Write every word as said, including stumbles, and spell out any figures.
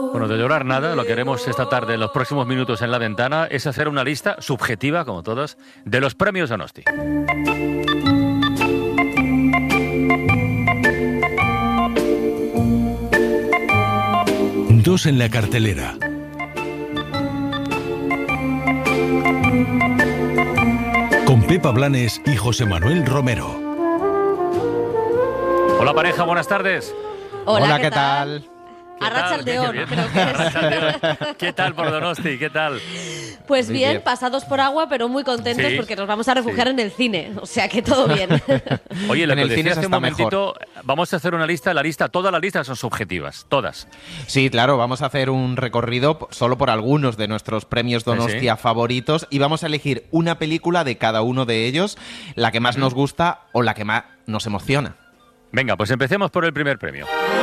Bueno, de llorar nada, lo que haremos esta tarde, en los próximos minutos en La Ventana, es hacer una lista subjetiva, como todas, de los premios Donosti. Dos en la cartelera. Con Pepa Blanes y José Manuel Romero. Hola pareja, buenas tardes. Hola, Hola, ¿qué, ¿qué tal? tal? Arratsaldeon, Qué bien. creo que es. Arratsaldeon. ¿Qué tal por Donosti? ¿Qué tal? Pues Muy bien, bien. pasados por agua, pero muy contentos Sí, porque nos vamos a refugiar sí. en el cine. O sea que todo bien. Oye, lo En que el decía cine se hace un está momentito, vamos a hacer una lista, la lista, todas las listas son subjetivas, todas. Sí, claro, vamos a hacer un recorrido p- solo por algunos de nuestros premios Donostia sí. favoritos y vamos a elegir una película de cada uno de ellos, la que más nos gusta o la que más nos emociona. Venga, pues empecemos por el primer premio.